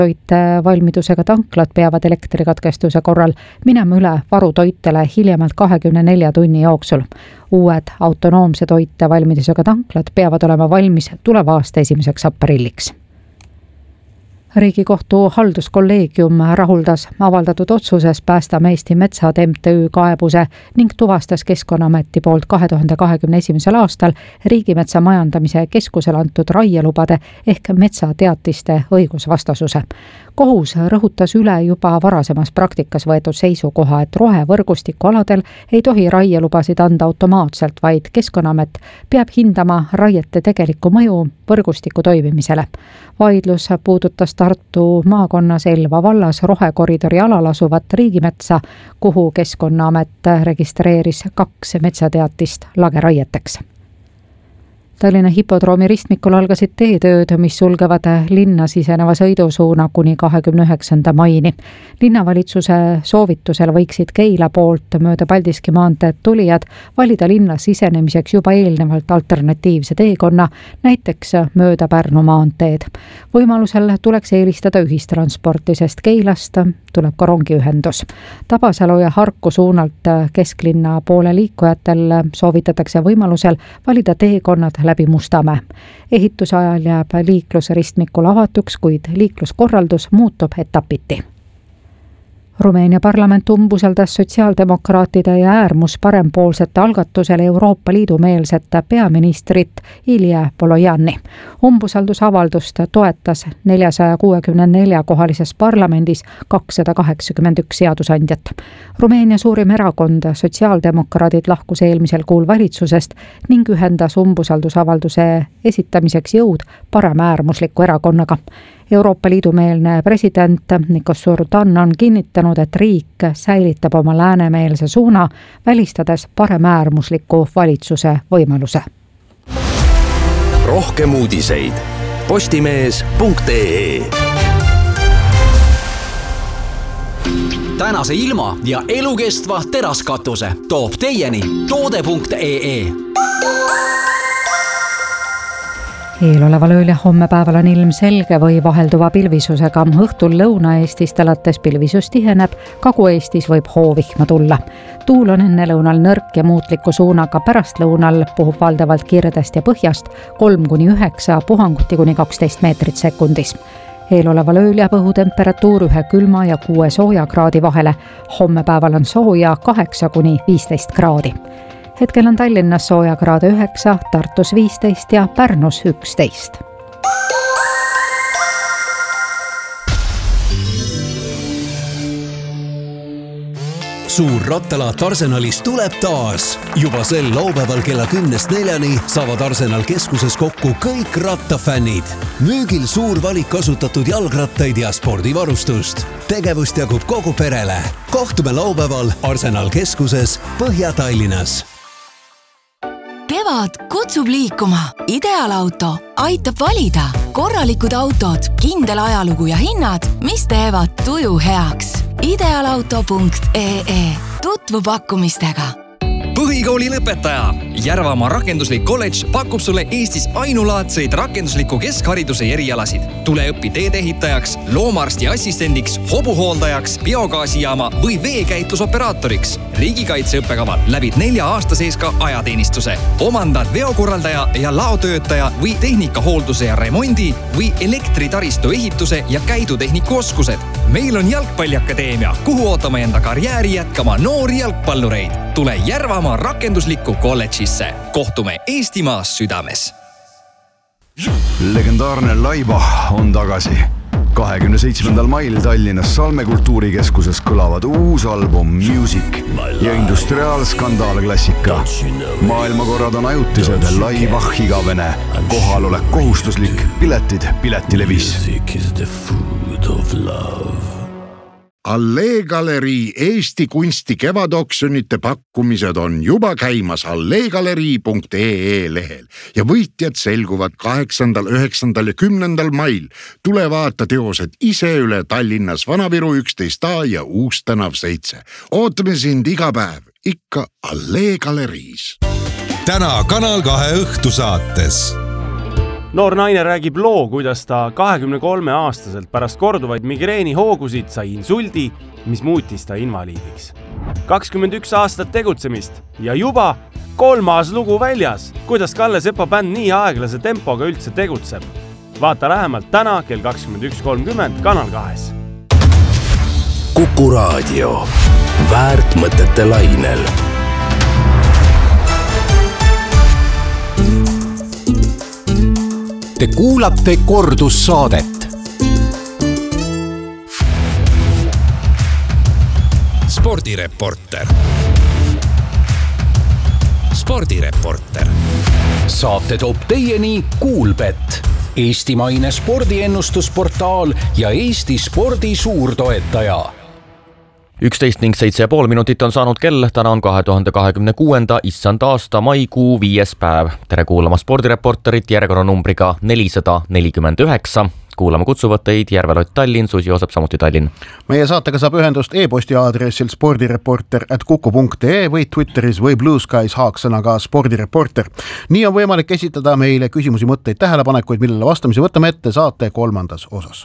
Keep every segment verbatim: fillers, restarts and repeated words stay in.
toite valmidusega tanklad peavad elektrikatkestuse korral minema üle varutoitele hiljemalt kahekümne nelja tunni jooksul. Uued autonoomse toite valmidusega tanklad peavad olema valmis tuleva aasta esimeseks aprilliks. Riigikohtu halduskolleegium rahuldas avaldatud otsuses Päästame Eesti metsad M T Ö kaebuse ning tuvastas Keskkonnaameti poolt kahe tuhande kahekümne esimesel aastal Riigimetsa Majandamise Keskusele antud raielubade ehk metsateatiste õigusvastasuse. Kohus rõhutas üle juba varasemas praktikas võetud seisukoha, et rohevõrgustiku aladel ei tohi raielubasid anda automaatselt, vaid Keskkonnaamet peab hindama raiete tegelikku mõju võrgustiku toimimisele. Vaidlus puudutas Tartu maakonnas Elva vallas rohekoridori alal asuvat riigimetsa, kuhu Keskkonnaamet registreeris kaks metsateatist lageraieteks. Tallinna hipodroomi ristmikul algasid teetööd, mis sulgevad linna siseneva sõidusuuna kuni kahekümne üheksanda maini. Linnavalitsuse soovitusel võiksid Keila poolt mööda Paldiski maanteed tulijad valida linna sisenemiseks juba eelnevalt alternatiivse teekonna, näiteks mööda Pärnu maanteed. Võimalusel tuleks eelistada ühistransporti, sest Keilast tuleb ka rongiühendus. Tabasalu ja Harku suunalt kesklinna poole liikujatel soovitatakse võimalusel valida teekonnad läbi Mustamäe. Ehituse ajal jääb liiklus ristmikul avatuks, kuid liikluskorraldus muutub etapiti. Rumeenia parlament umbusaldas sotsiaaldemokraatide ja äärmus parempoolsete algatusel Euroopa Liidu meelset peaministrit Ilja Polojani. Umbusaldusavaldust toetas neljsasaja kuuekümne nelja kohalises parlamendis kakssada kaheksakümmend üks seadusandjat. Rumeenia suurim erakond sotsiaaldemokraadid lahkus eelmisel kuul valitsusest ning ühendas umbusaldusavalduse esitamiseks jõud paremäärmusliku erakonnaga. Euroopa Liidu meelne president Nikos Surdan on kinnitanud, et riik säilitab oma läänemeelse suuna, välistades paremäärmusliku valitsuse võimaluse. Rohkem uudiseid postimees punkt ee. Tänase ilma ja elukestva teraskatuse toob teieni toode punkt ee. Eeloleval ööl ja homme päeval on ilm selge või vahelduva pilvisusega. Õhtul Lõuna-Eestist alates pilvisus tiheneb, Kagu-Eestis võib hoovihma tulla. Tuul on enne lõunal nõrk ja muutliku suunaga, pärast lõunal puhub valdavalt kirdest ja põhjast kolm kuni üheksa, puhanguti kuni kaksteist meetrit sekundis. Eeloleval ööl jääb õhutemperatuur ühe külma ja kuue sooja kraadi vahele. Homme päeval on sooja kaheksa kuni viisteist kraadi. Hetkel on Tallinnas sooja kraade üheksa, Tartus viisteist ja Pärnus üksteist. Suur rattalaat Arsenalis tuleb taas. Juba sel laupäeval kella kümnest neljani saavad Arsenal keskuses kokku kõik rattafännid. Müügil suur valik kasutatud jalgrattaid ja spordivarustust. Tegevust jagub kogu perele. Kohtume laupäeval Arsenal keskuses Põhja-Tallinnas. Kevad kutsub liikuma. Ideaalauto aitab valida. Korralikud autod, kindel ajalugu ja hinnad, mis teevad tuju heaks. ideaalauto punkt ee. Tutvu pakkumistega. Põhikooli lõpetaja. Järvamaa rakenduslik kolledž pakub sulle Eestis ainulaadseid rakendusliku keskhariduse erialasid. Tule õpi teedehitajaks, loomaarsti assistendiks, hobuhooldajaks, biogaasijaama või veekäitlusoperaatoriks. Riigikaitseõppekaval läbid nelja aasta sees ka ajateenistuse. Omandad veokorraldaja ja laotöötaja või tehnikahoolduse ja remondi või elektritaristu ehituse ja käidutehniku oskused. Meil on Jalgpalliakadeemia, kuhu ootame enda karjääri jätkama noori jalgpallureid. Tule Järvamaa rakenduslikku kolledžisse. Kohtume Eestimaas südames. Legendaarne Laiba on tagasi. kahekümne seitsmendal mail Tallinnas Salme kultuurikeskuses kõlavad uus album Music ja industriaalskandaal klassika. Maailmakorrad on ajutised, Laiba igavene. Kohal olek kohustuslik, piletid Piletilevis. Allee Galerii Eesti kunsti kevadoksjonite pakkumised on juba käimas allee galerii punkt ee lehel ja võitjad selguvad kaheksandal, üheksandal ja kümnendal mail. Tule vaata teosed ise üle Tallinnas Vana-Viru üksteist A ja Uus tänav seitse. Ootame sind iga päev, ikka Allee Galeriis. Täna Kanal kahe õhtusaates. Noor naine räägib loo, kuidas ta kahekümne kolme aastaselt pärast korduvaid migreeni hoogusid sai insuldi, mis muutis ta invaliidiks. kakskümmend üks aastat tegutsemist ja juba kolmas lugu väljas. Kuidas Kalle Sepa bänd nii aeglase tempoga üldse tegutseb? Vaata lähemalt täna kell kakskümmend üks kolmkümmend Kanal kahes. Kuku Raadio. Väärt mõtete lainel. Te kuulate kordussaadet. Spordireporter. Spordireporter. Saate toob teieni Kuulbet, eestimaine spordiennustusportaal ja Eesti spordi suurtoetaja. üksteist ning seitse ja pool minutit on saanud kell, täna on kahe tuhande kahekümne kuuenda issand aasta maikuu viies päev. Tere kuulama spordireporterit järjekorranumbriga nelisada nelikümmend üheksa. Kuulama kutsuvad teid Järvelott Tallinn, Susi Joosep, samuti Tallinn. Meie saatega saab ühendust e-posti aadressil spordireporter at kuku punkt ee või Twitteris või Blue Skies haaksõnaga spordireporter. Nii on võimalik esitada meile küsimusi, mõtteid, tähelepanekuid, millele vastamise võtame ette saate kolmandas osas.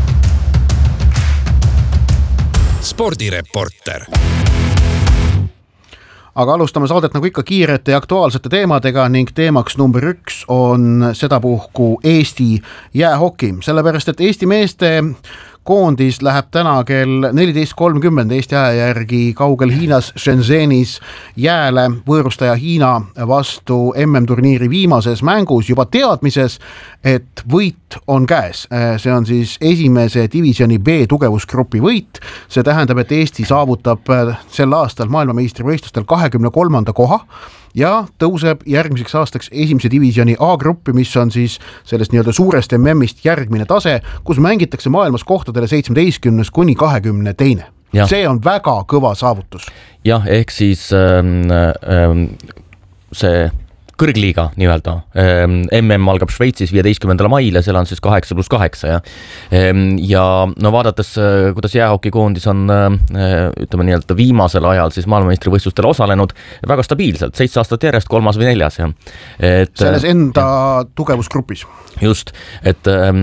Spordireporter. Aga alustame saadet nagu ikka kiirete ja aktuaalsete teemadega ning teemaks number üks on sedapuhku Eesti jäähoki, sellepärast et Eesti meeste koondis läheb täna kell neliteist kolmkümmend Eesti aja järgi kaugel Hiinas Shenzhenis jääle võõrustaja Hiina vastu M M-turniiri viimases mängus juba teadmises, et võit on käes. See on siis esimese divisjoni B tugevusgrupi võit. See tähendab, et Eesti saavutab sel aastal maailmameistrivõistlustel kahekümne kolmanda koha ja tõuseb järgmiseks aastaks esimese divisjoni A-gruppi, mis on siis sellest nii-öelda suurest M M-ist järgmine tase, kus mängitakse maailmas kohtadele seitsmeteistkümnes kuni kahekümne teine. Ja. See on väga kõva saavutus. Jah, ehk siis ähm, ähm, see kõrgliiga nii-öelda. M M algab Šveitsis viieteistkümnendal mail ja seal on siis kaheksa pluss kaheksa. Ja, ja no vaadates, kuidas jäähokikoondis on ütleme nii-öelda viimasel ajal siis maailmameistrivõistlustel osalenud väga stabiilselt, seitse aastat järjest, kolmas või neljas. Ja. Et, selles enda ja. tugevusgrupis. Just, et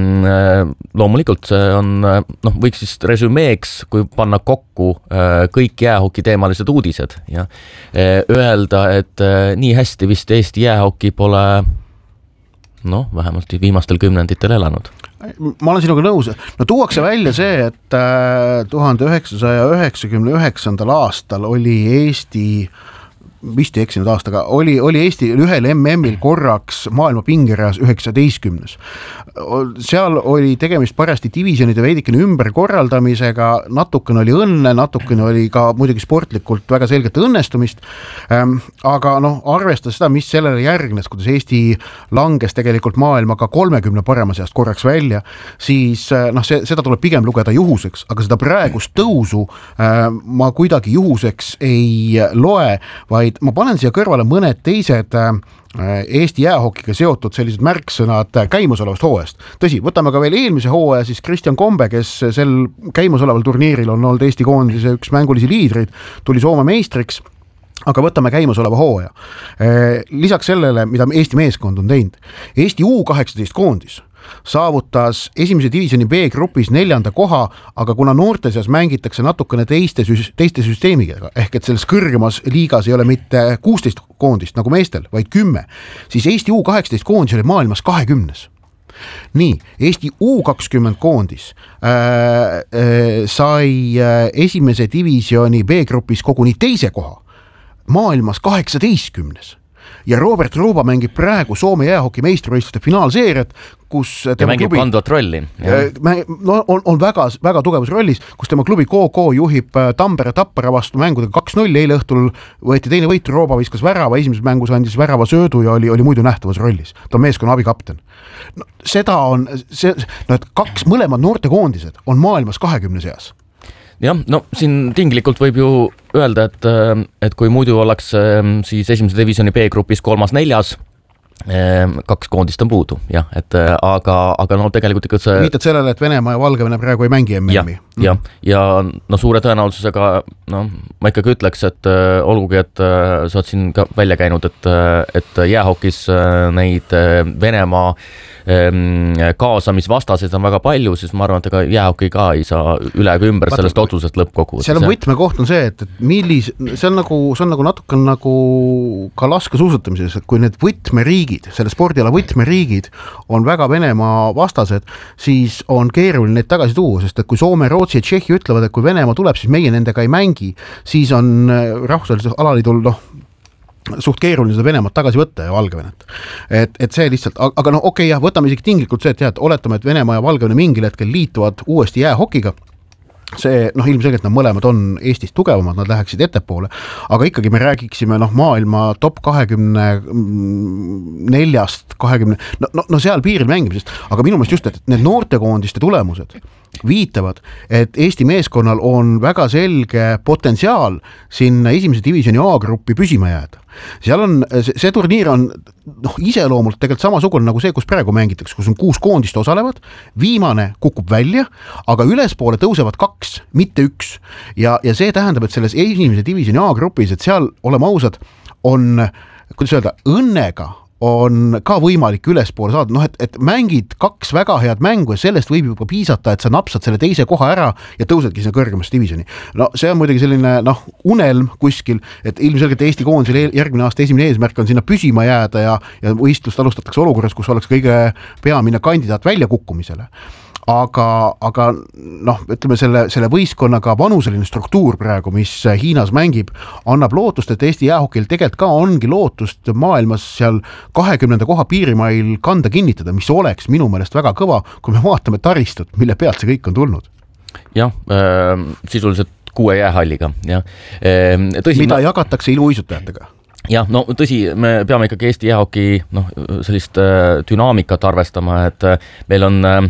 loomulikult see on, noh, võiks siis resümeeks, kui panna kokku kõik jäähoki teemalised uudised ja öelda, et nii hästi vist Eesti jäähoki pole noh, vähemalt viimastel kümnenditel elanud. Ma olen sinuga nõus. No tuuakse välja see, et tuhande üheksasaja üheksakümne üheksandal aastal oli Eesti vist ei eksinud aastaga, oli, oli Eesti ühel M M-il korraks maailma pingereas üheksateistkümnes. Seal oli tegemist parasti divisionide veidikene ümberkorraldamisega, natukene oli õnne, natukene oli ka muidugi sportlikult väga selget õnnestumist, aga noh, arvestas seda, mis sellele järgnes, kuidas Eesti langes tegelikult maailmaga kolmekümne parema seast korraks välja, siis noh, see, seda tuleb pigem lugeda juhuseks, aga seda praegust tõusu ma kuidagi juhuseks ei loe, vaid ma panen siia kõrvale mõned teised Eesti jäähokiga seotud sellised märksõnad käimasolevast hooajast. Tõsi, võtame ka veel eelmise hooaja, siis Kristjan Kombe, kes sel käimasoleval turniiril on olnud Eesti koondise üks mängulisi liidreid, tuli Soome meistriks, aga võtame käimasoleva hooaja. Lisaks sellele, mida Eesti meeskond on teinud, Eesti U kaheksateist koondis saavutas esimese divisjoni B-grupis neljanda koha, aga kuna noorte seas mängitakse natukene teiste, teiste süsteemiga, ehk et selles kõrgemas liigas ei ole mitte kuusteist koondist nagu meestel, vaid kümme, siis Eesti U kaheksateist koondis oli maailmas kahekümnes. Nii, Eesti U kakskümmend koondis äh, äh, sai äh, esimese divisjoni B-grupis koguni teise koha, maailmas kaheksateistkümnes. Ja Robert Rooba mängib praegu Soome jäähoki meistrivõistluste finaalseeriat, kus ja mängib klubi, kandvat rolli. No, on, on väga, väga tugevas rollis, kus tema klubi K K juhib Tampere Tappara vastu mängudega kaks null, eile õhtul võeti teine võit, Rooba viskas värava, esimeses mängus andis värava söödu ja oli, oli muidu nähtavas rollis. Ta on meeskonna abikapten. No, seda on, see, no, et kaks mõlemad noortekoondised on maailmas kahekümne seas. Jah, no siin tinglikult võib ju öelda, et, et kui muidu oleks siis esimese divisjoni B-grupis kolmas neljas, kaks koondist on puudu, jah, et aga, aga no tegelikult ikka see... Viitad sellele, et Venemaa ja Valgevene praegu ei mängi M M-i? jah, ja no suure tõenäosusega no ma ikkagi ütleks, et äh, olgugi, et äh, sa oled siin ka välja käinud, et, et jäähokis äh, neid äh, Venemaa ähm, kaasamisvastaseid on väga palju, siis ma arvan, et ega jäähoki ka ei saa üle ega ümber Vaata, sellest otsusest lõppkokkuvõttes. Seal on võtmekoht on see, et, et millis, see on nagu, see on nagu natuke nagu ka laskesuusatamises, et kui need võtmeriigid, selle spordiala võtmeriigid on väga Venemaa vastased, siis on keeruline neid tagasi tuua, sest et kui Soome, Rootsi ja Tšehhi ütlevad, et kui Venemaa tuleb, siis meie nendega ei mängi, siis on rahvusvahelisel alaliidul noh, suht keeruline seda Venemaad tagasi võtta ja Valgevenet. Et, et see lihtsalt, aga noh, okei, jah, võtame isegi tinglikult see, et jah, et oletame, et Venemaa ja Valgevene mingil hetkel liituvad uuesti jäähokiga, see noh, ilmselgelt nad mõlemad on Eestis tugevamad, nad läheksid ettepoole, aga ikkagi me räägiksime noh, maailma top kahekümne neljast, kahekümne, no, no, no seal piiril mängimisest, aga minu meelest just, et need noortekoondiste tulemused viitavad, et Eesti meeskonnal on väga selge potentsiaal sinna esimese divisjoni A-gruppi püsima jääda. Seal on, see, see turniir on noh, iseloomult tegelikult samasugune nagu see, kus praegu mängitakse, kus on kuus koondist osalevad, viimane kukub välja, aga ülespoole tõusevad kaks, mitte üks. Ja, ja see tähendab, et selles esimese divisjoni A-grupis, et seal, oleme ausad, on, kuidas öelda, õnnega on ka võimalik ülespoole saada, noh, et, et mängid kaks väga head mängu ja sellest võib juba piisata, et sa napsad selle teise koha ära ja tõusedki sinna kõrgemasse divisioni. No see on muidugi selline noh, unelm kuskil, et ilmselgelt Eesti koondisel järgmine aasta esimene eesmärk on sinna püsima jääda ja, ja võistlust alustatakse olukorras, kus oleks kõige peamine kandidaat välja kukkumisele. Aga, aga noh, ütleme selle, selle võistkonnaga vanuseline struktuur praegu, mis Hiinas mängib, annab lootust, et Eesti jäähokil tegelikult ka ongi lootust maailmas seal kahekümnenda koha piirimail kanda kinnitada, mis oleks minu meelest väga kõva, kui me vaatame taristut, mille pealt see kõik on tulnud. Jah, äh, sisuliselt kuue jäähalliga. Ja. Äh, tõsi, mida ma... jagatakse iluuisutajatega? Jah, no tõsi, me peame ikkagi Eesti jäähoki noh, sellist äh, dünaamikat arvestama, et äh, meil on äh,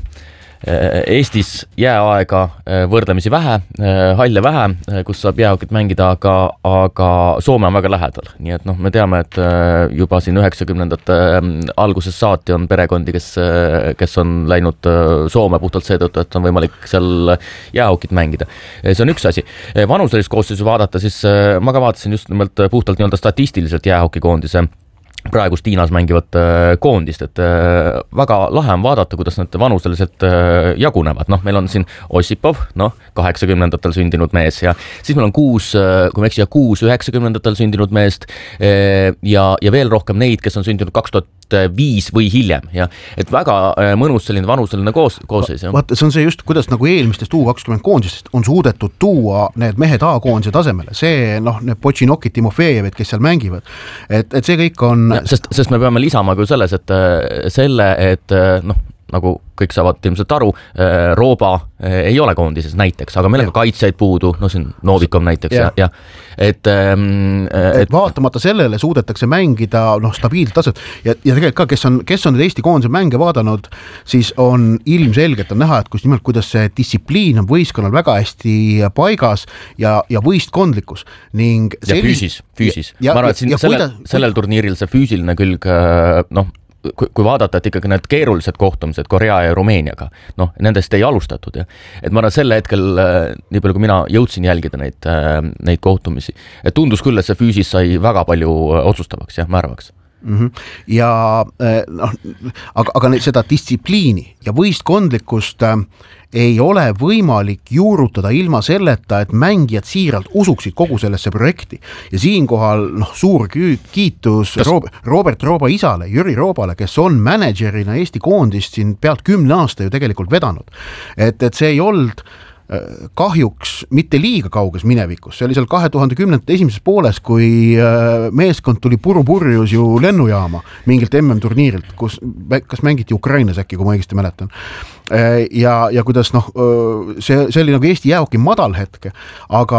Eestis jääaega võrdlemisi vähe, halle vähe, kus saab jäähokit mängida, aga, aga Soome on väga lähedal. Nii et noh, me teame, et juba siin üheksakümnendate alguses saati on perekondi, kes, kes on läinud Soome puhtalt seetõttu, et on võimalik seal jäähokit mängida. See on üks asi. Vanuselist koosseisu vaadata, siis ma ka vaatasin just nimelt puhtalt nii-öelda statistiliselt jäähokikoondise praegust Hiinas mängivat koondist, et väga lahe on vaadata, kuidas nad vanuseliselt jagunevad. Noh, meil on siin Ossipov, noh, kaheksakümnendatel sündinud mees ja siis meil on kuus, kui me eksi, kuus üheksakümnendatel sündinud meest ja, ja veel rohkem neid, kes on sündinud kaks tuhat viis või hiljem ja et väga mõnus selline vanuseline koos, koosseis. Vaata, see on see just, kuidas nagu eelmistest U kakskümmend koondistest on suudetud tuua need mehed A-koondise tasemele. See, noh, need Potšinokid, Timofejevid, kes seal mängivad, et, et see kõik on... Ja, sest, sest me peame lisama küll selles, et selle, et noh, nagu kõik saavad ilmselt aru, Rooba ei ole koondises näiteks, aga meil on ka kaitseid puudu, no siin Novikov näiteks ja, ja et, ähm, et, et vaatamata sellele suudetakse mängida noh, stabiilset taset ja, ja tegelikult ka, kes on, kes on need Eesti koondise mänge vaadanud, siis on ilmselgelt on näha, et kus nimelt, kuidas see distsipliin on võistkonnal väga hästi paigas ja, ja võistkondlikkus ning ja sellis... füüsis, füüsis. Ja, ma arvan, et siin ja, selle, kuida... sellel turniiril see füüsiline külg noh, Kui, kui vaadata, et ikkagi need keerulised kohtumised Korea ja Rumeeniaga, noh, nendest ei alustatud ja et ma arvan, selle hetkel, nii palju kui mina jõudsin jälgida neid, neid kohtumisi, et tundus küll, et see füüsis sai väga palju otsustavaks ja määravaks. Mm-hmm. Ja noh, aga, aga seda distsipliini ja võistkondlikkust ei ole võimalik juurutada ilma selleta, et mängijad siiralt usuksid kogu sellesse projekti. Ja siinkohal noh, suur kiitus Kas... Robert Rooba isale, Jüri Roobale, kes on managerina Eesti koondist siin pealt kümne aasta ju tegelikult vedanud. Et, et see ei olnud kahjuks mitte liiga kauges minevikus, see oli seal kahe tuhande kümnendate esimeses pooles, kui meeskond tuli puru-purjus ju lennujaama mingilt M M turniirilt, kus kas mängiti Ukrainas äkki, kui ma õigesti mäletan. Ja, ja kuidas noh, see, see oli nagu Eesti jäähoki madal hetke, aga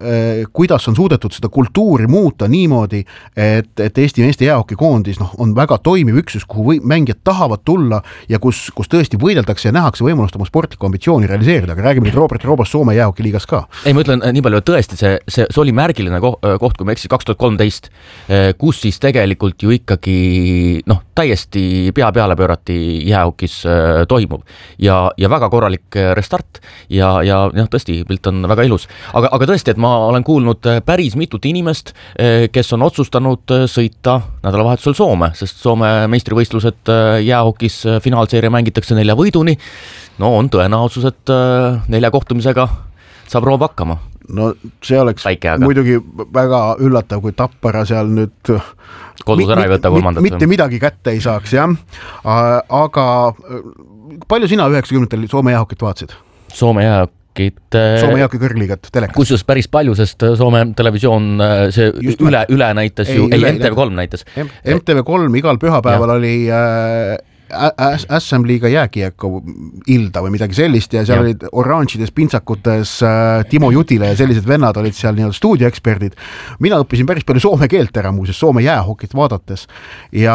kuidas on suudetud seda kultuuri muuta niimoodi, et, et Eesti meeste jäähoki koondis noh, on väga toimiv üksus, kuhu või, mängijad tahavad tulla ja kus, kus tõesti võideldakse ja nähakse võimalust oma sportlikku ambitsiooni realiseerida, aga räägime nüüd Robert Roobast Soome jäähoki liigas ka. Ei, ma ütlen nii palju, et tõesti see, see, see oli märgiline koht, kui me eksis kaks tuhat kolmteist, kus siis tegelikult ju ikkagi noh, täiesti pea peale pöörati jäähokis toimuv. ja, ja väga korralik restart ja, ja noh, tõesti, pilt on väga ilus. Aga, aga tõesti, et ma olen kuulnud päris mitut inimest, kes on otsustanud sõita nädalavahetusel Soome, sest Soome meistrivõistlused jäähokis finaalseeria mängitakse nelja võiduni. No on tõenäosus, et nelja kohtumisega saab Roop hakkama. No see oleks Päike, aga... muidugi väga üllatav, kui Tappara seal nüüd kodus ära ei võta kolmandat. Mitte midagi kätte ei saaks, jah. Aga palju sina üheksakümnendatel Soome jäähokit vaatasid? Soome jäähokit... Soome jäähoki kõrgliigat telekas. Kusjuures päris palju, sest Soome televisioon see Just üle, üle näitas ei, ju, ei, M T V kolm näitas. M T V kolm igal pühapäeval ja. oli... äs äm liiga jääkiekko ilda või midagi sellist ja seal ja. olid oranžides pintsakutes äh, Timo Jutile ja sellised vennad olid seal nii-öelda stuudioeksperdid. Mina õppisin päris palju soome keelt ära muuseas, Soome jäähokit vaadates ja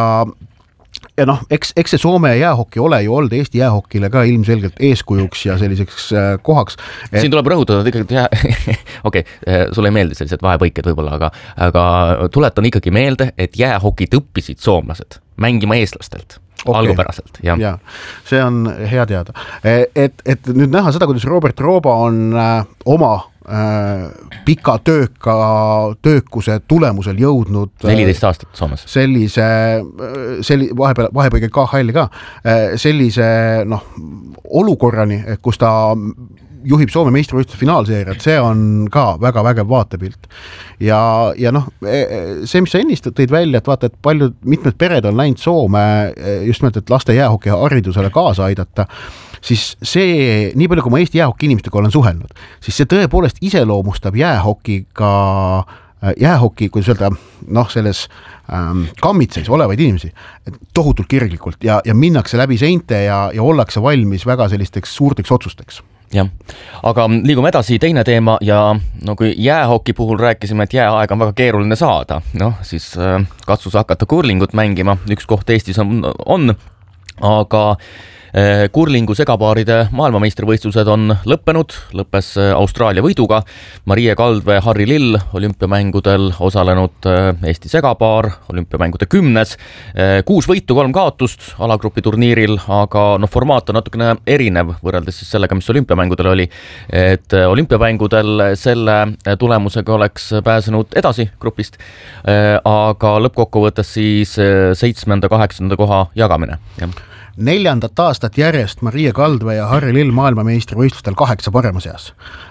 ja noh, eks, eks see Soome jäähoki ole ju olnud Eesti jäähokile ka ilmselgelt eeskujuks ja selliseks äh, kohaks. Et... Siin tuleb rõhutada, et ikkagi jää... okei, okay, sulle ei meeldi sellised vahepõiked võib-olla, aga, aga tuletan ikkagi meelde, et jäähokit õppisid soomlased mängima eeslastelt. Okay. Algupäraselt, jah. Ja, see on hea teada. Et, et nüüd näha seda, kuidas Robert Rooba on äh, oma äh, pika tööka, töökuse tulemusel jõudnud äh, neliteist aastat Soomes. Sellise, selli, vahepeal, vahepeal K H L-i ka, äh, sellise noh, olukorrani, kus ta juhib Soome meistrivõistluse finaalseeriat, see on ka väga vägev vaatepilt. Ja, ja noh, see, mis sa ennist tõid välja, et vaata, et paljud, mitmed pered on läinud Soome just nimelt, et laste jäähoki haridusele kaasa aidata, siis see, nii palju kui ma Eesti jäähoki inimestega olen suhelnud, siis see tõepoolest iseloomustab jäähokiga, jäähoki, kuidas öelda, noh, selles ähm, kammitseis olevaid inimesi, tohutult kirglikult ja, ja minnakse läbi seinte ja, ja ollakse valmis väga sellisteks suurteks otsusteks. Jah, aga liigume edasi, teine teema ja no kui jäähoki puhul rääkisime, et jääaeg on väga keeruline saada, noh siis äh, katsus hakata kurlingut mängima, üks koht Eestis on, on aga äh, kurlingu segapaaride maailmameistrivõistlused on lõppenud, lõppes äh, Austraalia võiduga, Marie Kaldvee, Harri Lill olümpiamängudel osalenud äh, Eesti segapaar, olümpiamängude kümnes, äh, kuus võitu, kolm kaotust alagrupi turniiril, aga noh, formaat on natukene erinev võrreldes siis sellega, mis olümpiamängudel oli, et äh, olümpiamängudel selle tulemusega oleks pääsenud edasi grupist, äh, aga lõppkokkuvõttes siis äh, seitsmenda, kaheksanda koha jagamine, jah. Neljandat aastat järjest Marie Kaldvee ja Harri Lill maailmameistrivõistlustel kaheksa parema seas.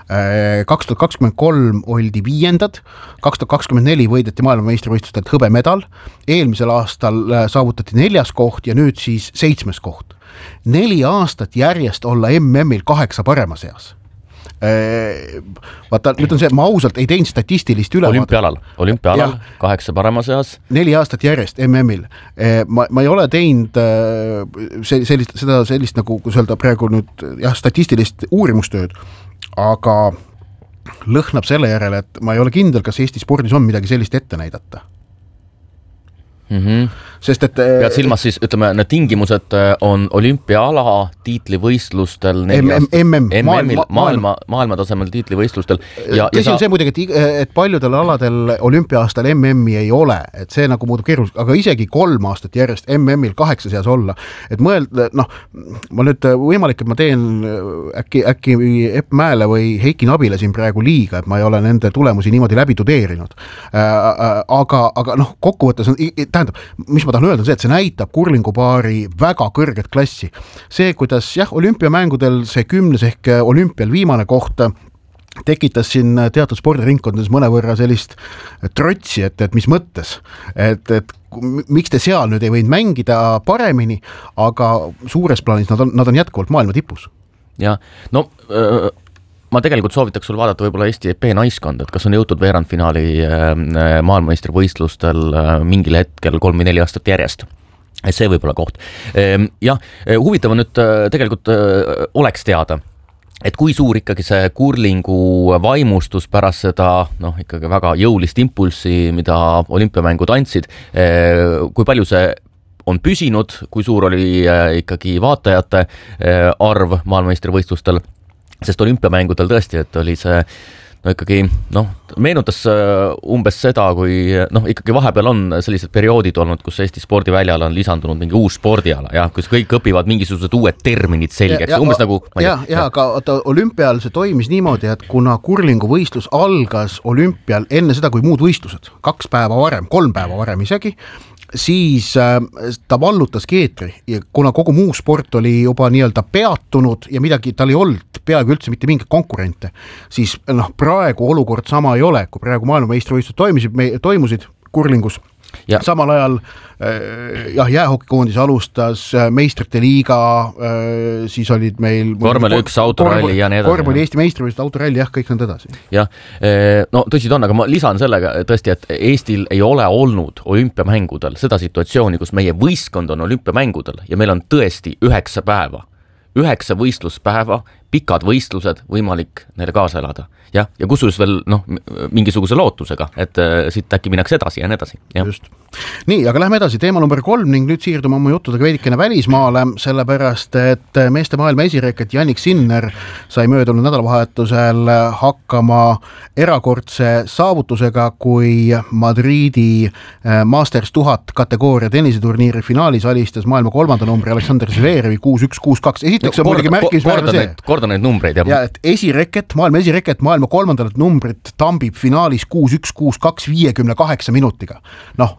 kaks tuhat kakskümmend kolm oldi viiendad, kaks tuhat kakskümmend neli võideti maailmameistrivõistlustelt hõbemedal, eelmisel aastal saavutati neljas koht ja nüüd siis seitsmes koht. Neli aastat järjest olla M M-il kaheksa parema seas. Vaata, nüüd on see, ma ausalt ei teinud statistilist üle. Olümpialal, olümpialal, kaheksa parema seas. Neli aastat järjest M M-il. Ma, ma ei ole teinud sellist, seda sellist nagu, kus öelda praegu nüüd jah, statistilist uurimustööd, aga lõhnab selle järele, et ma ei ole kindel, kas Eesti spordis on midagi sellist ette näidata. Mm-hmm. Sest et pead silmas siis, ütleme, need tingimused on olümpiaala tiitlivõistlustel M M maailma, maailma, maailma tasemel tiitlivõistlustel ja, tõsi ja on sa... see muidugi, et, et paljudel aladel olümpiaastal M M-i ei ole, et see nagu muudub keeruliseks, aga isegi kolm aastat järjest M M-il kaheksa seas olla, et mõelda, noh, ma nüüd võimalik, et ma teen äkki, äkki Epp Mäele või Heiki Nabile siin praegu liiga, et ma ei ole nende tulemusi niimoodi läbi tudeerinud, aga, aga noh, kokkuvõttes on tähendab, mis ma tahan öelda, see, et see näitab kurlingupaari väga kõrget klassi. See, kuidas jah, olümpiamängudel see kümnes ehk olümpial viimane koht tekitas siin teatud spordiringkondades mõnevõrra sellist trotsi, et, et mis mõttes, et, et miks te seal nüüd ei võinud mängida paremini, aga suures plaanis nad on, nad on jätkuvalt maailma tipus. Ja, no... Öö... Ma tegelikult soovitaks sul vaadata võib-olla Eesti E P naiskond, et kas on jõutud veerandfinaali maailmameistrivõistlustel mingil hetkel kolm või neli aastat järjest. See võib olla koht. Jah, huvitav on nüüd tegelikult oleks teada, et kui suur ikkagi see kurlingu vaimustus pärast seda noh, ikkagi väga jõulist impulssi, mida olümpiamängud andsid, kui palju see on püsinud, kui suur oli ikkagi vaatajate arv maailmameistrivõistlustel, sest olümpiamängudel tõesti, et oli see no ikkagi noh, meenutas umbes seda, kui noh, ikkagi vahepeal on sellised perioodid olnud, kus Eesti spordiväljal on lisandunud mingi uus spordiala, jah, kus kõik õpivad mingisugused uued terminid selgeks, umbes ja, nagu ja, ja, ja, aga olümpial see toimis niimoodi, et kuna kurlinguvõistlus algas olümpial enne seda, kui muud võistlused, kaks päeva varem, kolm päeva varem isegi, siis ta vallutas keetri ja kuna kogu muu sport oli juba nii-öelda peatunud ja midagi, tal ei olnud peaaegu üldse mitte mingit konkurente, siis noh, praegu olukord sama ei ole, kui praegu maailmameistrivõistlused toimisid, toimusid kurlingus. Ja. Samal ajal jah, jäähokikoondis alustas meistrite liiga, siis olid meil korvpalli üks autoralli ja nii edasi. Korvpalli Eesti meistrivõistlused, autoralli, jah, kõik need edasi. Jah, no tõsi ta on, aga ma lisan sellega tõesti, et Eestil ei ole olnud olümpiamängudel seda situatsiooni, kus meie võistkond on olümpiamängudel ja meil on tõesti üheksa päeva, üheksa võistluspäeva, pikad võistlused võimalik neile kaasa elada. Ja, ja kusjuures veel noh, mingisuguse lootusega, et äh, siit äkki minnakse edasi ja nii edasi. Ja. Just. Nii, aga lähme edasi, teema number kolm ning nüüd siirdume oma juttudega veidikene välismaale, sellepärast, et meeste maailma esireket Jannik Sinner sai möödunud nädalavahetusel hakkama erakordse saavutusega, kui Madridi Masters tuhat kategooria tenniseturniiri finaalis alistas maailma kolmanda numbri Aleksander Zverevi kuus üks kuus kaks. Esiteks no, on muidugi märkisväärne see. Korda neid numbreid. Ja, ja et esireket, maailma esireket, maailma kolmandalat numbrit tambib finaalis kuus üks kuus kaks viiekümne kaheksa minutiga. Noh,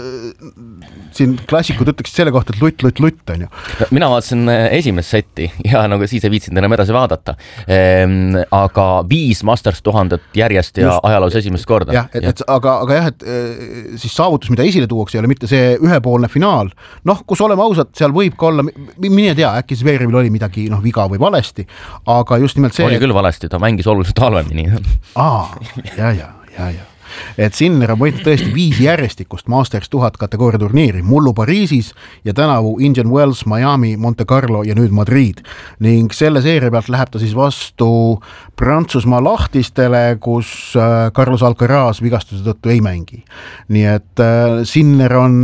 siin klassikud ütleksid selle kohta, et lutt, lutt, lutt on ju. Mina vaatasin esimest setti ja nagu siis ei viitsinud enam edasi vaadata. Ehm, aga viis Masters tuhandet järjest ja Just, ajaloos esimest korda. Jah, et, et, aga, aga jah, et siis saavutus, mida esile tuuakse, ei ole mitte see ühepoolne finaal. Noh, kus oleme ausad, seal võib ka olla, mine tea, äkki Zverevil oli midagi noh, viga või valesti, aga just nimelt see... Oli küll valesti, ta mängis oluliselt halvemini. Aa, ja, ja, ja, ja. Et Sinner on võitnud tõesti viis järjestikust Masters tuhat kategooria turniiri, mullu Pariisis ja tänavu Indian Wells, Miami, Monte Carlo ja nüüd Madrid. Ning selle seeria pealt läheb ta siis vastu Prantsusmaa lahtistele, kus Carlos Alcaraz vigastuse tõttu ei mängi. Nii et Sinner on...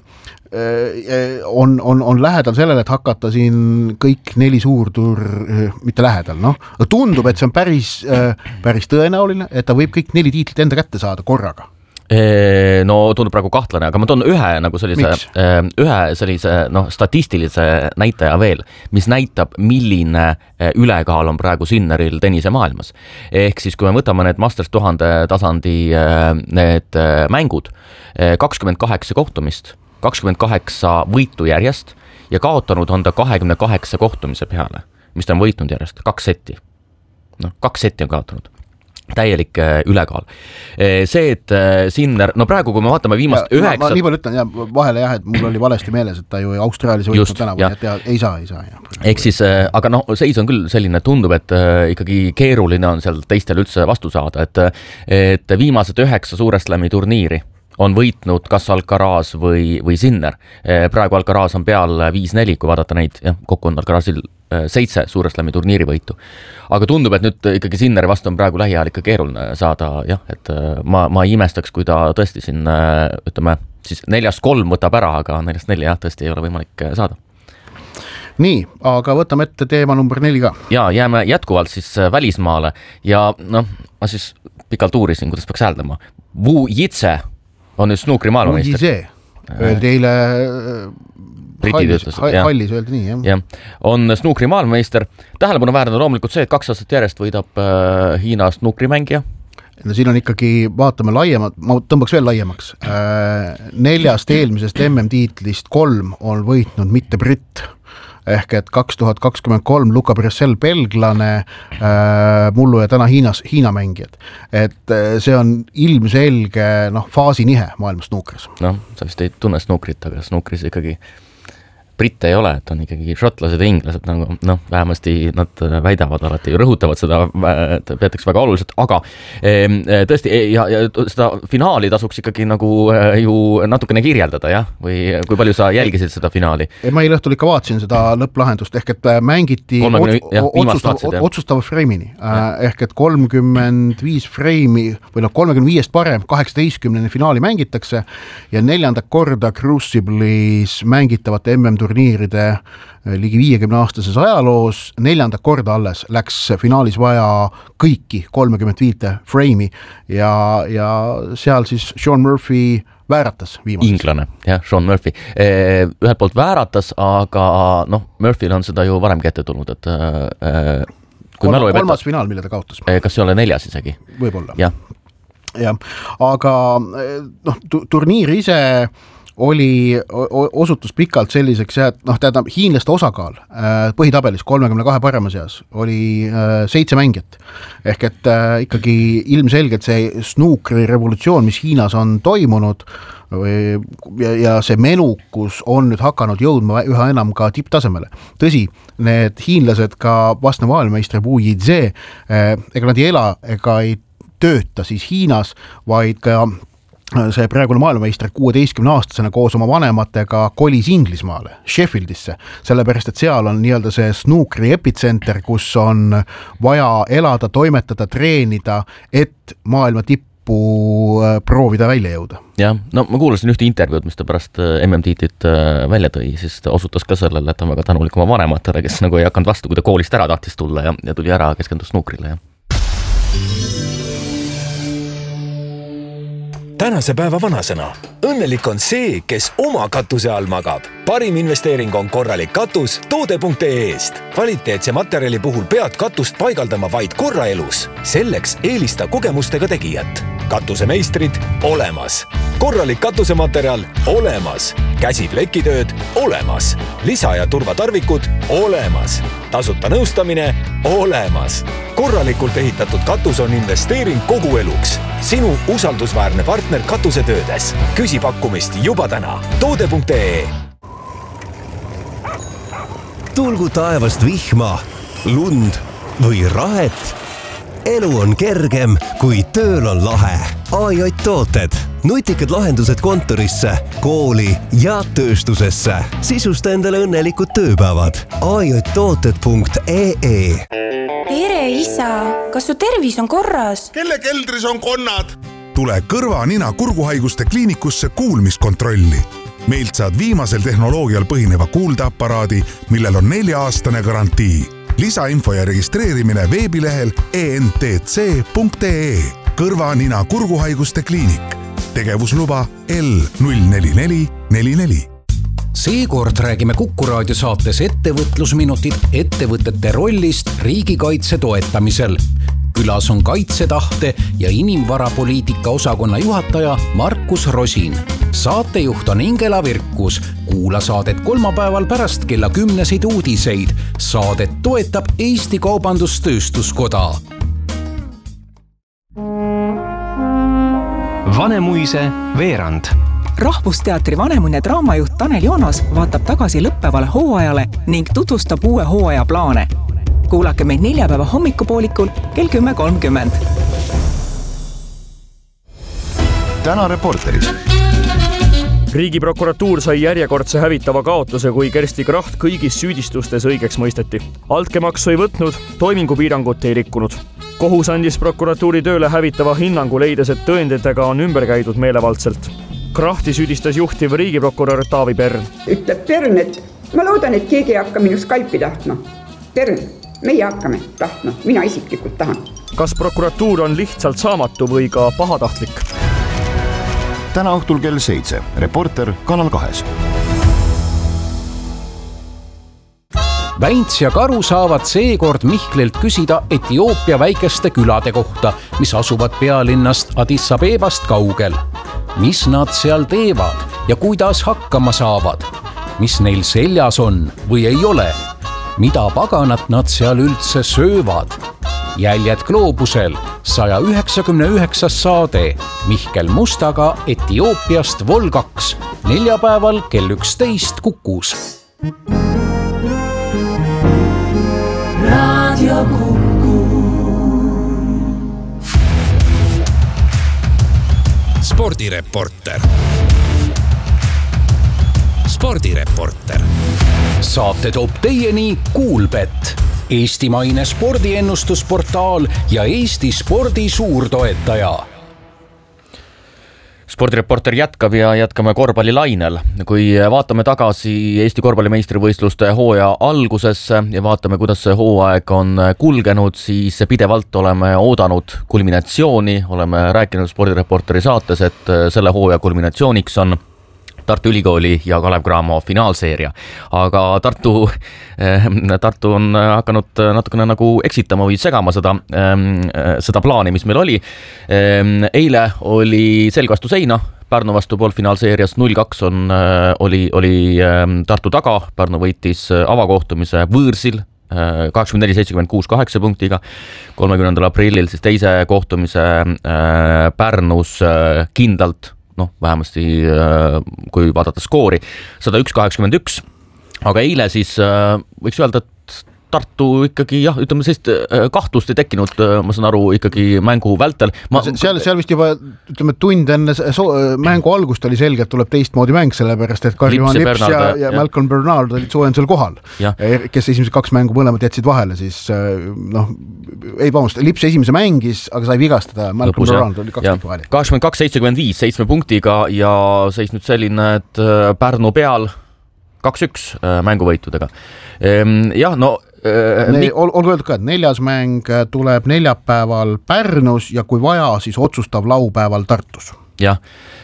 On, on, on lähedal sellele, et hakata siin kõik neli suurtur, mitte lähedal, noh. Tundub, et see on päris, päris tõenäoline, et ta võib kõik neli tiitlit enda kätte saada korraga. No tundub praegu kahtlane, aga ma toon ühe, nagu sellise, ühe sellise no, statistilise näitaja veel, mis näitab, milline ülekaal on praegu Sinneril tennise maailmas. Ehk siis, kui me võtame need Masters tuhande tasandi need mängud, kakskümmend kaheksa kohtumist, kakskümmend kaheksa võitu järjest ja kaotanud on ta kahekümne kaheksa kohtumise peale, mis ta on võitnud järjest, kaks setti. No, kaks setti on kaotanud. Täielik ülekaal. See, et Sinner, no praegu, kui me vaatame viimast ja, üheksa... Ma, ma nii palju ütlen, ja, vahele jah, et mul oli valesti meeles, et ta ju Austraalias võitnud tänavu, et ja, ei saa, ei saa. Ja. Ehk siis, aga noh, seis on küll selline, tundub, et ikkagi keeruline on seal teistel üldse vastu saada, et, et viimased üheksa suurestlami turniiri on võitnud kas Alcaraz või, või Sinner. Praegu Alcaraz on peal viis neli, kui vaadata neid, jah, kokku on Alcarazil seitse suurestlami turniiri võitu. Aga tundub, et nüüd ikkagi Sinneri vastu on praegu lähiajal ikka keeruline saada, jah, et ma, ma ei imestaks, kui ta tõesti siin, ütleme, siis neljast kolm võtab ära, aga neljast neli, jah, tõesti ei ole võimalik saada. Nii, aga võtame ette teema number neli ka. Ja jääme jätkuvalt siis välismaale ja noh, ma siis pikalt uurisin, kuidas peaks hääldama. Wu Jitse on nüüd snuukri maailmameister. Wu Jitse, öeldi eile hallis, hallis öeldi nii, jah. Ja. On snuukri maailmameister. Tähelepanu väärne loomulikult see, et kaks aastat järjest võidab äh, Hiina snuukrimängija. No siin on ikkagi, vaatame laiemalt, ma tõmbaks veel laiemaks. Äh, neljast eelmisest M M-tiitlist kolm on võitnud mitte Britt. Ehk et kaks tuhat kakskümmend kolm Luka Bressel belglane, äh, mullu ja täna Hiinas, Hiina mängijad. Et äh, see on ilmselge noh, faasinihe maailma snuukris. No, sa vist ei tunne snuukrit, aga snuukris ikkagi britte ei ole, et on ikkagi šotlased ja inglased, nagu noh, vähemasti nad väidavad alati, rõhutavad seda, et peetakse väga oluliselt, aga e, tõesti, ja, ja seda finaali tasuks ikkagi nagu ju natukene kirjeldada, jah, või kui palju sa jälgisid seda finaali? Ma eile õhtul ikka vaatasin seda lõpplahendust, ehk et mängiti kolmekümne, jah, otsustav, vaatsid, otsustava freimini, ehk et kolmkümmend viis freimi, või noh, kolmekümne viiest parem, kaheksateistkümnene finaali mängitakse ja neljandat korda Crucible'is mängitavate M M turniiride ligi viiekümne aastases ajaloos neljanda korda alles läks finaalis vaja kõiki kolmekümmend viite freimi ja, ja seal siis Sean Murphy vääratas viimasest. Inglane, jah, Sean Murphy. Ühelt poolt vääratas, aga noh, Murphy'l on seda ju varemgi ette tulnud, et kui Kolm, mälu ei kolmas peta, finaal, mille ta kaotas. Kas see ole neljas isegi? Võib-olla. Jah. Ja, aga noh, turniir ise oli, osutus pikalt selliseks, et noh, tähendab, hiinlaste osakaal põhitabelis kolmekümne kahe parema seas oli seitse mängijat. Ehk et ikkagi ilmselgelt see snuukri revolutsioon, mis Hiinas on toimunud ja, ja see menukus on nüüd hakanud jõudma üha enam ka tipptasemele. Tõsi, need hiinlased ka vastne maailmameistri Wu Yizhe, ega nad ei ela ega ei tööta siis Hiinas, vaid ka see praegune maailmameister kuueteistkümne aastasena koos oma vanematega kolis Inglismaale, Sheffieldisse, sellepärast, et seal on nii-öelda see snuukri epitsenter, kus on vaja elada, toimetada, treenida, et maailma tippu proovida välja jõuda. Jah, no ma kuulasin ühte intervjuud, mis ta pärast M M-tiitlit välja tõi, siis ta osutas ka sellele, et on väga tänulik oma vanematele, kes nagu ei hakanud vastu, kui ta koolist ära tahtis tulla ja, ja tuli ära keskendus snuukrile. Ja. Tänase päeva vanasõna. Õnnelik on see, kes oma katuse all magab. Parim investeering on korralik katus toode punkt ee eest. Kvaliteetse materjali puhul pead katust paigaldama vaid korra elus. Selleks eelista kogemustega tegijat. Katusemeistrid olemas. Korralik katusematerjal olemas. Käsiplekitööd olemas. Lisa- ja turvatarvikud olemas. Tasuta nõustamine olemas. Korralikult ehitatud katus on investeering kogu eluks. Sinu usaldusväärne partner katusetöödes. Küsi pakkumist juba täna. toode punkt ee. Tulgu taevast vihma, lund või rahet. Elu on kergem, kui tööl on lahe. A J tooted. Nutikad lahendused kontorisse, kooli ja tööstusesse. Sisusta endale õnnelikud tööpäevad. A J tooted punkt ee. Tere, isa! Kas su tervis on korras? Kelle keldris on konnad? Tule kõrva, nina, kurguhaiguste kliinikusse kuulmiskontrolli. Meilt saad viimasel tehnoloogial põhineva kuuldeaparaadi, millel on nelja-aastane garantii. Lisainfo ja registreerimine veebilehel e n t c punkt ee. Kõrva, nina, kurguhaiguste kliinik. Tegevusluba L null neli neli neli neli. Seekord räägime Kuku raadio saates ettevõtlusminutid ettevõtete rollist riigikaitse toetamisel. Külas on kaitsetahte ja inimvarapoliitika osakonna juhataja Markus Rosin. Saatejuht on Ingela Virkus. Kuula saadet kolmapäeval pärast kella kümneseid uudiseid. Saadet toetab Eesti Kaubandustööstuskoda. Vanemuise veerand. Rahvusteatri Vanemuine draamajuht Tanel Joonas vaatab tagasi lõppevale hooajale ning tutvustab uue hooaja plaane. Kuulake meid neljapäeva hommikupoolikul kell kümme kolmkümmend. Täna reporteris. Riigiprokuratuur sai järjekordse hävitava kaotuse, kui Kersti Kracht kõigis süüdistustes õigeks mõisteti. Altkemaksu ei võtnud, toimingupiirangut ei rikkunud. Kohus andis prokuratuuri tööle hävitava hinnangu, leides, et tõenditega on ümber käidud meelevaldselt. Krahti süüdistas juhtiv riigiprokurör Taavi Pern. Ütleb Pern, et ma loodan, et keegi ei hakka minu skalpi tahtma. Pern, meie hakkame tahtma, mina isiklikult tahan. Kas prokuratuur on lihtsalt saamatu või ka pahatahtlik? Täna õhtul kell seitse. Reporter Kanal kahes. Väints ja Karu saavad seekord Mihklilt küsida Etioopia väikeste külade kohta, mis asuvad pealinnast Addis Abebast kaugel. Mis nad seal teevad ja kuidas hakkama saavad? Mis neil seljas on või ei ole? Mida paganat nad seal üldse söövad? Jäljed gloobusel, saja üheksakümne üheksas saade Mihkel Mustaga Etiopiast Vol kaks, neljapäeval kell üksteist Kukus. Radio Kuku. Spordireporter. Spordireporter. Saate toob teieni Kuulbet, eestimaine spordiennustusportaal ja Eesti spordi suurtoetaja. spordireporter jätkab ja jätkame korvpallilainel. Kui vaatame tagasi Eesti korvpallimeistrivõistluste hooaja algusesse ja vaatame, kuidas see hooaeg on kulgenud, siis pidevalt oleme oodanud kulminatsiooni, oleme rääkinud spordireporteri saates, et selle hooaja kulminatsiooniks on Tartu Ülikooli ja Kalev Cramo finaalseeria. Aga Tartu, Tartu on hakanud natukene nagu eksitama või segama seda, seda plaani, mis meil oli. Eile oli selgastu seina, Pärnu vastu poolfinaalseerias null kaks on, oli, oli Tartu taga, Pärnu võitis avakohtumise võõrsil, kaheksakümmend neli seitsekümmend kuus kaheksa punktiga, kolmekümnendal aprillil siis teise kohtumise Pärnus kindlalt, noh, vähemasti kui vaadata skoori, sada üks kaheksakümmend üks, aga eile siis võiks öelda, et Tartu ikkagi, jah, ütleme sellist kahtlust ei tekkinud, ma saan aru, ikkagi mängu vältel. Ma... Seal, seal vist juba, ütleme, tund enne so mängu algust oli selge, et tuleb teistmoodi mäng, sellepärast, et Karl-Johan Lips, Lips ja, ja, ja Malcolm Bernard olid soojendusel kohal, ja. kes esimesed kaks mängu mõlemad jätsid vahele, siis noh, ei paunust, Lips esimese mängis, aga sai vigastada, Malcolm Lõpus, Bernard oli kaks tükki vahele. kaheksakümmend kaks seitsekümmend viis, seitsme punktiga ja seis nüüd selline, et Pärnu peal kaks üks mänguvõitudega. Jah, no Ne, ol, olgu öeldud ka, et neljas mäng tuleb neljapäeval Pärnus ja kui vaja, siis otsustav laupäeval Tartus. Jah,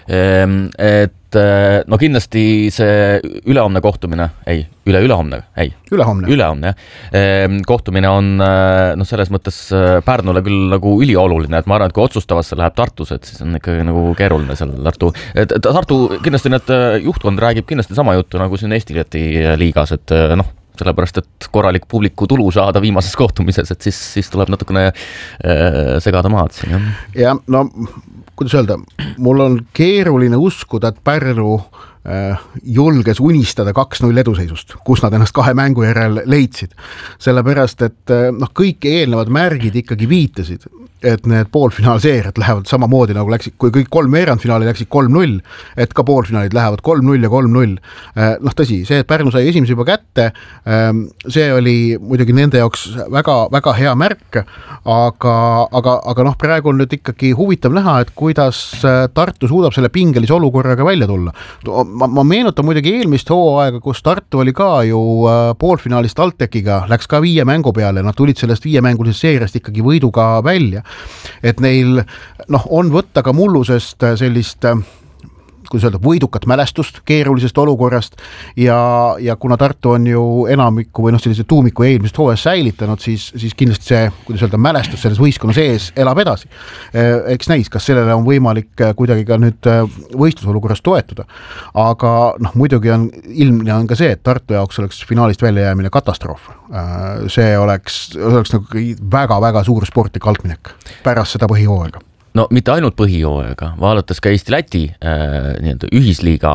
et no kindlasti see ülehomne kohtumine, ei, üle ülehomne, ei. Ülehomne. Ülehomne, kohtumine on no selles mõttes Pärnule küll nagu ülioluline, et ma arvan, et kui otsustavasse läheb Tartus, et siis on ikkagi nagu keeruline seal Tartu. Tartu kindlasti need juhtkond räägib kindlasti sama juttu nagu siin Eesti-Läti liigas, et noh, sellepärast, et korralik publiku tulu saada viimases kohtumises, et siis, siis tuleb natukene äh, segada maad siin. Jah. Ja, no, kuidas öelda, mul on keeruline uskuda, et Pärnu äh, julges unistada kaks null eduseisust, kus nad ennast kahe mängu järel leidsid. Sellepärast, et noh, kõik eelnevad märgid ikkagi viitasid, et need poolfinaalseeriad lähevad samamoodi nagu läksid, kui kõik kolm veerandfinaali läksid kolm null, et ka poolfinaalid lähevad kolm null ja kolm null. Noh, tõsi, see, et Pärnu sai esimese juba kätte, see oli muidugi nende jaoks väga, väga hea märk, aga, aga, aga noh, praegu on nüüd ikkagi huvitav näha, et kuidas Tartu suudab selle pingelise olukorraga välja tulla. Ma, ma meenutan muidugi eelmist hooaega, kus Tartu oli ka ju poolfinaalist Altekiga, läks ka viie mängu peale, nad tulid sellest viiemängulisest seeriast ikkagi võiduga välja. Et neil noh, on võtta ka mullusest sellist, kuidas öelda, võidukat mälestust keerulisest olukorrast ja, ja kuna Tartu on ju enamiku või noh, sellise tuumiku eelmist hooajas säilitanud, siis, siis kindlasti see, kuidas öelda, mälestus selles võistkonna sees elab edasi. Eks näis, kas sellele on võimalik kuidagi ka nüüd võistlusolukorras toetuda. Aga noh, muidugi on ilmne on ka see, et Tartu jaoks oleks finaalist välja jäämine katastroof. See oleks, oleks nagu väga-väga suur sportlik altminek pärast seda põhihooaega. No mitte ainult põhijooega, vaadates ka Eesti-Läti äh, ühisliiga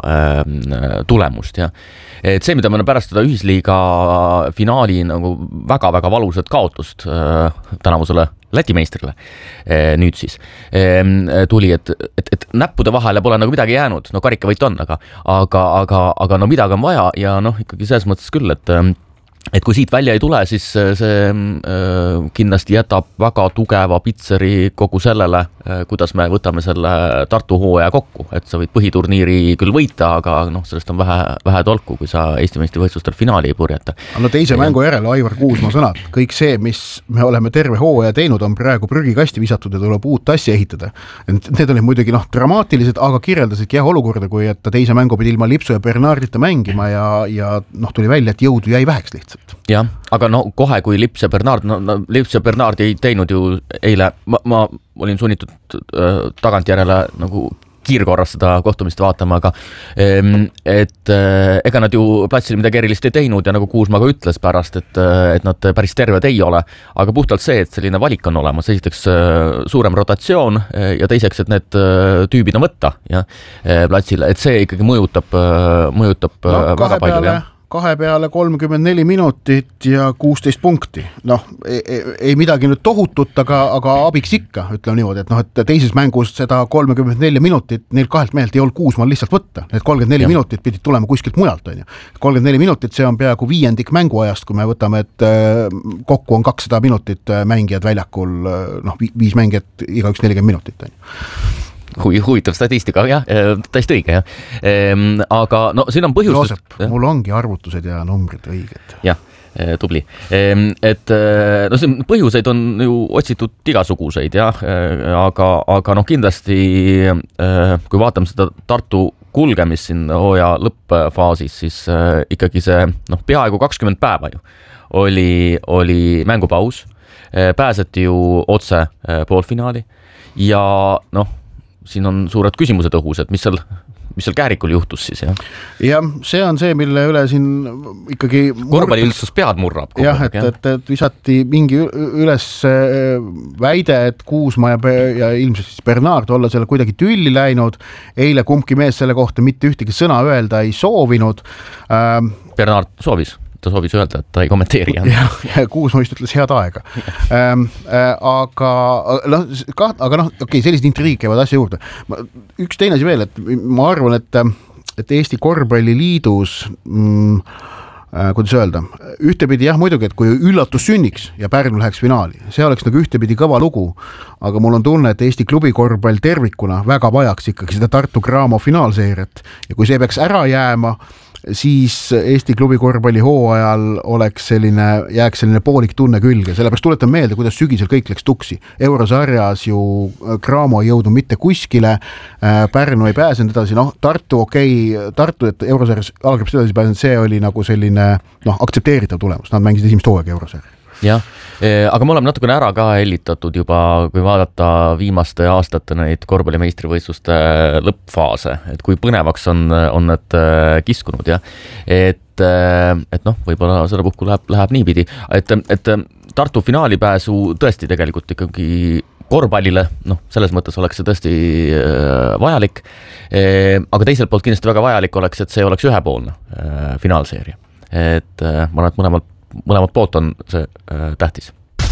äh, tulemust. Ja. Et see, mida me pärast seda ühisliiga finaali nagu väga-väga valusat kaotust äh, tänavusele Läti meistrile äh, nüüd siis äh, tuli, et, et, et näppude vahele pole nagu midagi jäänud, no karikavõit on, aga, aga, aga, aga no midagi on vaja ja noh, ikkagi selles mõttes küll, et äh, et kui siit välja ei tule, siis see äh, kindlasti jätab väga tugeva pitseri kogu sellele, äh, kuidas me võtame selle Tartu hooaja kokku, et sa võid põhiturniiri küll võita, aga noh, sellest on vähe, vähe tolku, kui sa Eesti meistrivõistlustel finaali ei purjeta. No teise ja. mängu järel Aivar Kuusmaa sõnad, kõik see, mis me oleme terve hooaja teinud, on praegu prügikasti visatud ja tuleb uut asja ehitada. Need olid muidugi noh, dramaatilised, aga kirjeldasidki jah olukorda, kui et teise mängu pidi ilma Lipsu ja Bernardita mängima ja, ja noh, tuli välja, et jõudu jäi väheks lihtsalt. Jah, aga no kohe, kui Lips ja Bernard, no, no Lips ja Bernard ei teinud ju eile, ma, ma olin sunnitud äh, tagantjärele nagu kiirkorras seda kohtumist vaatama, aga ähm, et äh, ega nad ju platsil midagi erilist ei teinud ja nagu Kuusma ka ütles pärast, et, et nad päris terved ei ole, aga puhtalt see, et selline valik on olemas, esiteks äh, suurem rotatsioon äh, ja teiseks, et need äh, tüübid on võtta ja, äh, platsile, et see ikkagi mõjutab, äh, mõjutab no, äh, väga palju, jah. Kahe peale kolmkümmend neli minutit ja kuusteist punkti. Noh, ei, ei midagi nüüd tohutut, aga, aga abiks ikka, ütleme niimoodi, et noh, et teises mängus seda kolmkümmend neli minutit, neil kahelt mehelt ei olnud Kuusmaal lihtsalt võtta. Need kolmkümmend neli ja. minutit pidid tulema kuskilt mujalt, on ju. kolmkümmend neli minutit, see on peaaegu viiendik mänguajast, kui me võtame, et kokku on kakssada minutit mängijad väljakul, noh, viis mängijat, igaüks nelikümmend minutit, on ju. Hui, huvitav statistika, jah, täiesti õige, jah. Aga no siin on põhjust... Joosep, mul ongi arvutused ja numbrid õiged. Jah, tubli. Et no siin põhjuseid on ju otsitud igasuguseid, jah, aga, aga noh, kindlasti kui vaatame seda Tartu kulgemist siin hooaja lõppfaasis, siis ikkagi see noh, peaaegu kakskümmend päeva ju oli, oli mängupaus, pääseti ju otse poolfinaali ja noh, siin on suured küsimused õhus, et mis seal, mis seal Käärikul juhtus siis, jah? Jah, see on see, mille üle siin ikkagi... Korvpalli üldsus pead murrab. Jah, et, et, et visati mingi üles väide, et Kuusma ja, ja ilmselt siis Bernard olla selle kuidagi tülli läinud. Eile kumbki mees selle kohta mitte ühtegi sõna öelda ei soovinud. Bernard soovis. Ta soovis öelda, et ta ei kommenteeri. Ja, ja Kuusma vist ütles head aega. ähm, äh, aga noh, aga noh, okei, okay, sellised intriig käivad asja juurde. Üks teine asi veel, et ma arvan, et, et Eesti Korvpalliliidus mm, äh, kuidas öelda, ühtepidi jah muidugi, et kui üllatus sünniks ja Pärnu läheks finaali, see oleks nagu ühtepidi kõva lugu, aga mul on tunne, et Eesti klubi korvpall tervikuna väga vajaks ikkagi seda Tartu Graamo finaalseeriat ja kui see peaks ära jääma, siis Eesti klubi korvpalli hooajal oleks selline, jääks selline poolik tunne külge, sellepärast tuletan meelde, kuidas sügisel kõik läks tuksi. Eurosarjas ju Graamo ei jõudnud mitte kuskile, Pärnu ei pääsenud edasi, noh, Tartu okei, okay, Tartu, et Eurosarjas algripst edasi pääsenud, see oli nagu selline noh, aktsepteeritav tulemus, nad mängisid esimest hooaega Eurosarja. Jah, aga me oleme natukene ära ka hellitatud juba, kui vaadata viimaste aastate neid korvpallimeistrivõistluste lõppfaase, et kui põnevaks on, on need kiskunud, jah. Et, et noh, võib-olla selle puhku läheb, läheb niipidi, et, et Tartu finaalipääsu tõesti tegelikult ikkagi korvpallile, noh, selles mõttes oleks see tõesti vajalik, aga teiselt poolt kindlasti väga vajalik oleks, et see oleks ühepoolne finaalseeria. Et ma arvan, et mõlemalt mõlemad poolt on see äh, tähtis.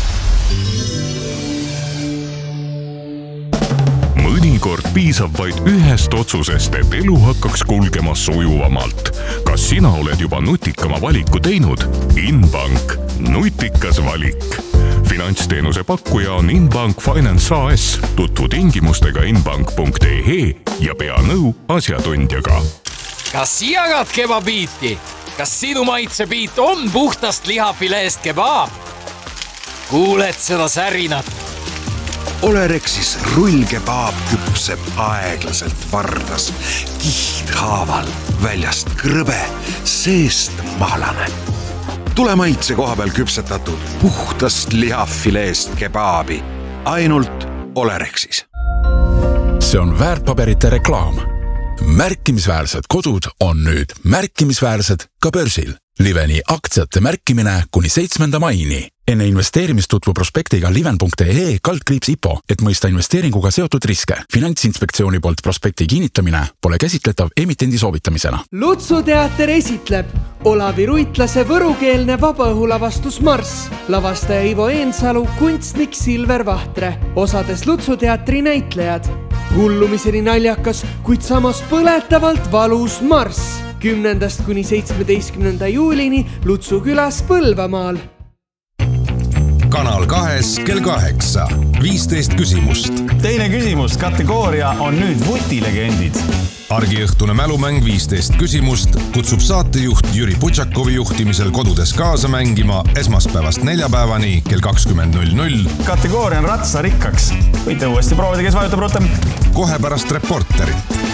Mõnikord piisab vaid ühest otsusest, et elu hakkaks kulgema sujuvamalt. Kas sina oled juba nutikama valiku teinud? Inbank. Nutikas valik. Finantsteenuse pakkuja on Inbank Finance A S. Tutvu tingimustega inbank punkt e e ja pea nõu asjatundjaga. Kas jagad kebabiiti? Kas sinu maitsepiit on puhtast lihafileest kebaab? Kuuled seda särinat? Olerexis rullkebaab küpseb aeglaselt vardas, kihthaaval, väljast krõbe, seest mahlane. Tule maitse koha peal küpsetatud puhtast lihafileest kebaabi. Ainult Olerexis. See on väärtpaberite reklaam. Märkimisväärsed kodud on nüüd märkimisväärsed ka börsil. Liveni aktsiate märkimine kuni seitsmenda maini. Enne investeerimist tutvu prospektiga liven punkt e e kaldkriips I P O, et mõista investeeringuga seotud riske. Finantsinspektsiooni poolt prospekti kinnitamine pole käsitletav emitendi soovitamisena. Lutsuteater esitleb Olavi Ruitlase võrukeelne vabaõhulavastus Marss. Lavastaja Ivo Eensalu, kunstnik Silver Vahtre. Osades Lutsuteatri näitlejad. Hullumiseni naljakas, kuid samas põletavalt valus Marss. Kümnendast kuni seitsmeteistkümnenda juulini Lutsu külas Põlvamaal. Kanal kahes kell kaheksa. viisteist küsimust. Teine küsimus, kategooria on nüüd vutilegendid. Argiõhtune mälumäng viisteist küsimust kutsub saatejuht Jüri Putšakovi juhtimisel kodudes kaasa mängima esmaspäevast neljapäevani kell kakskümmend null null. Kategooria on ratsarikkaks. Võite uuesti proovida, kes vajutab rutem. Kohe pärast reporterit.